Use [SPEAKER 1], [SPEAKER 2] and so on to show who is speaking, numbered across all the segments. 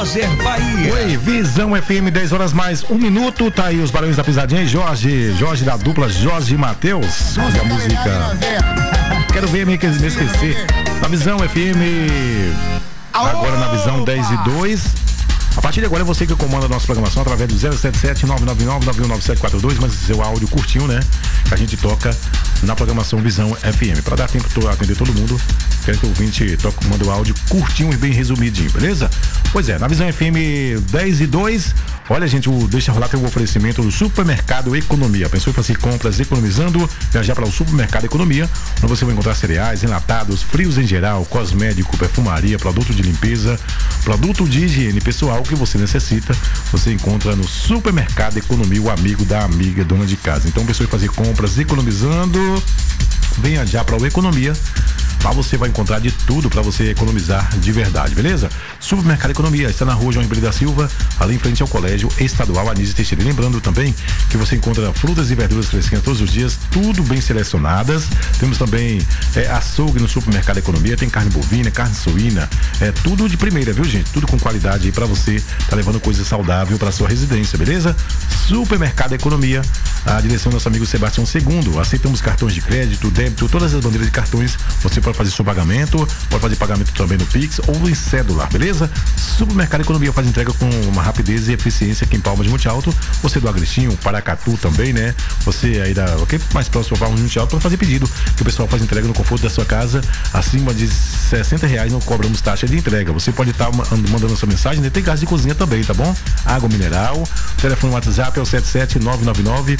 [SPEAKER 1] Roger Bahia.
[SPEAKER 2] Oi, Visão FM, 10 horas mais 1 minuto. Tá aí os Barões da Pisadinha. Jorge da dupla Jorge e Matheus. Olha a música. Quero ver, me esquecer. Na Visão FM. Agora na Visão 10 e 2. A partir de agora é você que comanda a nossa programação através do 077-999-919742, mas seu áudio curtinho, né? Que a gente toca na programação Visão FM. Para dar tempo de atender todo mundo, quero que o ouvinte manda o áudio curtinho e bem resumidinho, beleza? Pois é, na Visão FM 10 e 2, olha, gente, o Deixa Rolar tem um oferecimento do Supermercado Economia. Pensou em fazer compras economizando? Viajar para o Supermercado Economia, onde você vai encontrar cereais, enlatados, frios em geral, cosmético, perfumaria, produto de limpeza, produto de higiene pessoal que você necessita, você encontra no Supermercado Economia, o amigo da amiga dona de casa. Então, pensou em fazer compras economizando? Venha já para o Economia. Lá você vai encontrar de tudo para você economizar de verdade, beleza? Supermercado Economia está na rua João Ribeiro da Silva, ali em frente ao Colégio Estadual Anísio Teixeira. Lembrando também que você encontra frutas e verduras fresquinhas todos os dias, tudo bem selecionadas. Temos também açougue no Supermercado Economia, tem carne bovina, carne suína, tudo de primeira, viu, gente? Tudo com qualidade aí para você tá levando coisa saudável para sua residência, beleza? Supermercado Economia, a direção do nosso amigo Sebastião II. Aceitamos cartões de crédito, débito, todas as bandeiras de cartões. Você pode fazer seu pagamento, pode fazer pagamento também no Pix ou em cédula, beleza? Supermercado Economia faz entrega com uma rapidez e eficiência aqui em Palmas de Monte Alto. Você do Agrestinho, Paracatu também, né? Você aí mais próximo a Palmas de Monte Alto, pode fazer pedido, que o pessoal faz entrega no conforto da sua casa. Acima de R$60 não cobramos taxa de entrega. Você pode estar mandando sua mensagem, né? Tem gás de cozinha também, tá bom? Água mineral, telefone WhatsApp é o 77999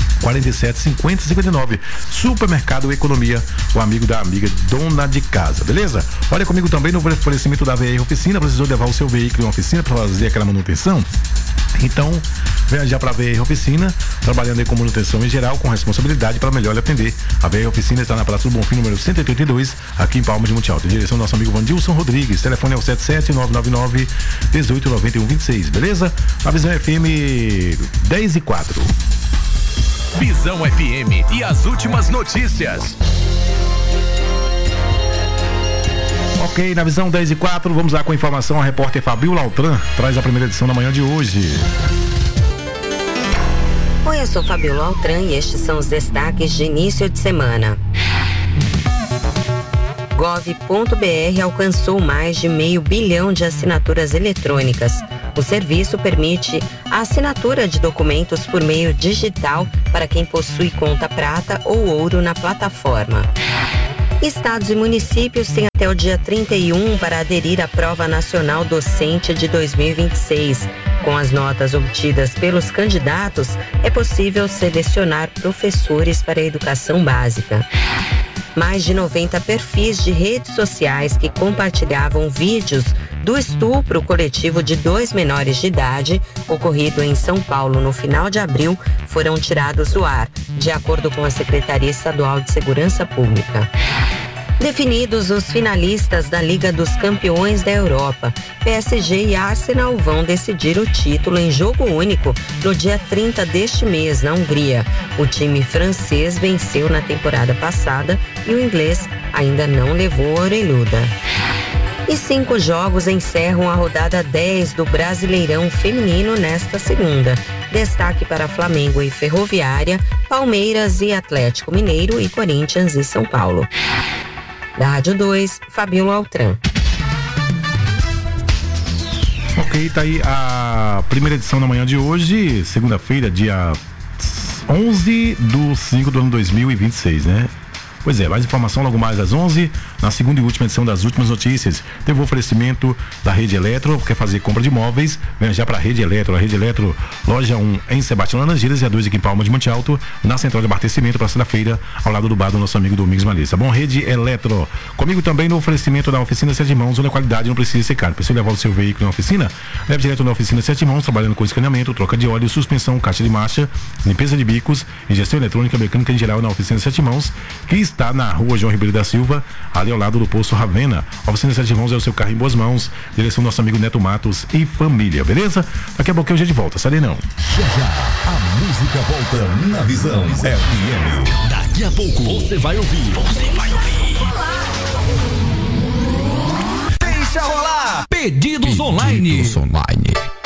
[SPEAKER 2] 475059. Supermercado Economia, o amigo da amiga dona de casa, beleza? Olha comigo também no oferecimento da VR Oficina. Precisou levar o seu veículo em uma oficina para fazer aquela manutenção? Então, venha já para a VR Oficina, trabalhando aí com manutenção em geral, com responsabilidade para melhor lhe atender. A VR Oficina está na Praça do Bonfim, número 182, aqui em Palmas de Monte Alto. Em direção ao nosso amigo Vandilson Rodrigues. Telefone é o 77999-189126, beleza? A Visão FM 10 e 4.
[SPEAKER 1] Visão FM e as últimas notícias.
[SPEAKER 2] Ok, na Visão 10 e 4, vamos lá com a informação. A repórter Fabiola Altran traz a primeira edição da manhã de hoje.
[SPEAKER 3] Oi, eu sou Fabiola Altran e estes são os destaques de início de semana. Gov.br alcançou mais de 500 milhões de assinaturas eletrônicas. O serviço permite a assinatura de documentos por meio digital para quem possui conta prata ou ouro na plataforma. Estados e municípios têm até o dia 31 para aderir à Prova Nacional Docente de 2026. Com as notas obtidas pelos candidatos, é possível selecionar professores para a educação básica. Mais de 90 perfis de redes sociais que compartilhavam vídeos do estupro coletivo de 2 menores de idade, ocorrido em São Paulo no final de abril, foram tirados do ar, de acordo com a Secretaria Estadual de Segurança Pública. Definidos os finalistas da Liga dos Campeões da Europa, PSG e Arsenal vão decidir o título em jogo único no dia 30 deste mês, na Hungria. O time francês venceu na temporada passada e o inglês ainda não levou a orelhuda. E 5 jogos encerram a rodada 10 do Brasileirão Feminino nesta segunda. Destaque para Flamengo e Ferroviária, Palmeiras e Atlético Mineiro e Corinthians e São Paulo. Da Rádio 2, Fabiola Altran.
[SPEAKER 2] Ok, tá aí a primeira edição da manhã de hoje, segunda-feira, dia 11/5 do ano 2026, né? Pois é, mais informação logo mais às 11, na segunda e última edição das últimas notícias. Teve o oferecimento da Rede Eletro, quer fazer compra de imóveis, venha já para a Rede Eletro. A Rede Eletro, loja 1 em Sebastião Laranjeiras e a 2 aqui em Palmas de Monte Alto, na central de abastecimento, Praça da Feira, ao lado do bar do nosso amigo Domingos Maleza. Bom, Rede Eletro. Comigo também no oferecimento da Oficina Sete Mãos, onde a qualidade não precisa ser cara. Precisa levar o seu veículo na oficina? Leve direto na Oficina Sete Mãos, trabalhando com escaneamento, troca de óleo, suspensão, caixa de marcha, limpeza de bicos, injeção eletrônica, mecânica em geral na Oficina Sete Mãos, que está na rua João Ribeiro da Silva, ali ao lado do Poço Ravena. A Oficina Sete Mãos é o seu carro em boas mãos. Direção do nosso amigo Neto Matos e família, beleza? Daqui a pouco eu já de volta, sai não.
[SPEAKER 1] Já, a música volta na Visão FM. Daqui a pouco você vai ouvir. Deixa rolar.
[SPEAKER 4] Pedidos Online.